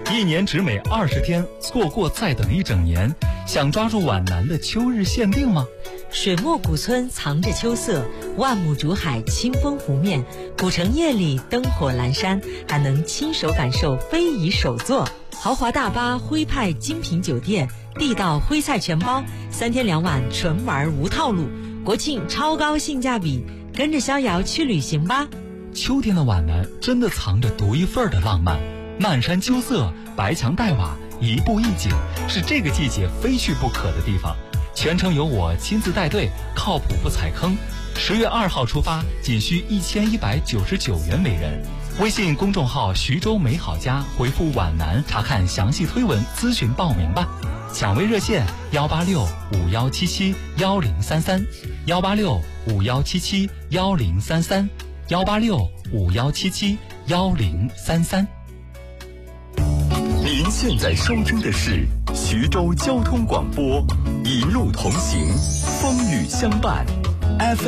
一年只美20天，错过再等一整年。想抓住皖南的秋日限定吗？ 水墨古村藏着秋色，万亩竹海清风拂面，古城夜里灯火阑珊，还能亲手感受非遗手作。豪华大巴徽派精品酒店，地道徽菜全包，3天2晚纯玩无套路，国庆超高性价比，跟着逍遥去旅行吧。 秋天的皖南真的藏着独一份的浪漫，漫山秋色，白墙黛瓦，一步一景，是这个季节非去不可的地方。全程由我亲自带队，靠谱不踩坑。10月2号出发，仅需1199元每人。微信公众号徐州美好家回复皖南查看详细推文，咨询报名吧。抢位热线18651771033，18651771033，18651771033。 您现在收听的是徐州交通广播，一路同行，风雨相伴。FM